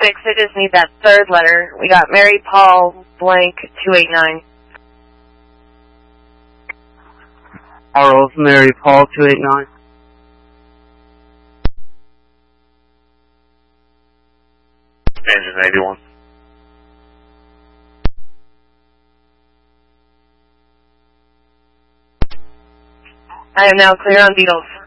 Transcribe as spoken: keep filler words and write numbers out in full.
six, I just need that third letter. We got Mary Paul blank two eight nine. Charles Mary Paul two eight nine. Engine eighty-one. I am now clear on Beatles.